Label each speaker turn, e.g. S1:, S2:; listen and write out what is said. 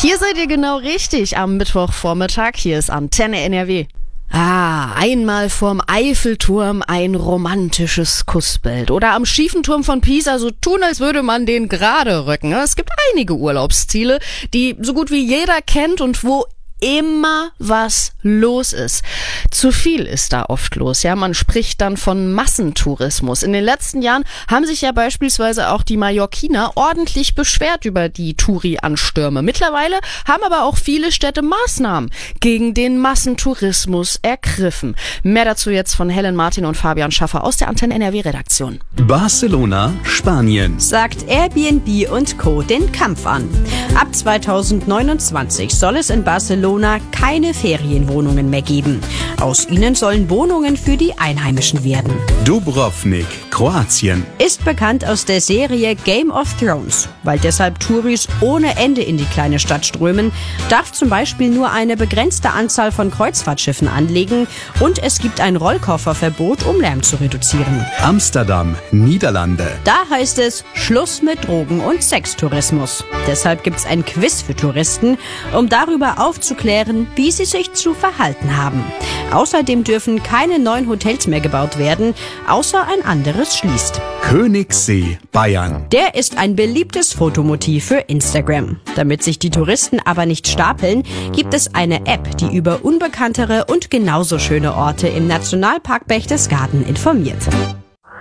S1: Hier seid ihr genau richtig am Mittwochvormittag. Hier ist Antenne NRW. Einmal vorm Eiffelturm ein romantisches Kussbild. Oder am schiefen Turm von Pisa so tun, als würde man den gerade rücken. Es gibt einige Urlaubsziele, die so gut wie jeder kennt und wo immer was los ist. Zu viel ist da oft los, ja. Man spricht dann von Massentourismus. In den letzten Jahren haben sich ja beispielsweise auch die Mallorquiner ordentlich beschwert über die Touri-Anstürme. Mittlerweile haben aber auch viele Städte Maßnahmen gegen den Massentourismus ergriffen. Mehr dazu jetzt von Helen Martin und Fabian Schaffer aus der Antenne NRW-Redaktion.
S2: Barcelona, Spanien.
S3: Sagt Airbnb und Co. den Kampf an. Ab 2029 soll es in Barcelona keine Ferienwohnungen mehr geben. Aus ihnen sollen Wohnungen für die Einheimischen werden.
S2: Dubrovnik, Kroatien.
S3: Ist bekannt aus der Serie Game of Thrones. Weil deshalb Touris ohne Ende in die kleine Stadt strömen, darf zum Beispiel nur eine begrenzte Anzahl von Kreuzfahrtschiffen anlegen und es gibt ein Rollkofferverbot, um Lärm zu reduzieren.
S2: Amsterdam, Niederlande.
S3: Da heißt es Schluss mit Drogen- und Sextourismus. Deshalb gibt's ein Quiz für Touristen, um darüber aufzuklären, wie sie sich zu verhalten haben. Außerdem dürfen keine neuen Hotels mehr gebaut werden, außer ein anderes schließt.
S2: Königssee, Bayern.
S3: Der ist ein beliebtes Fotomotiv für Instagram. Damit sich die Touristen aber nicht stapeln, gibt es eine App, die über unbekanntere und genauso schöne Orte im Nationalpark Berchtesgaden informiert.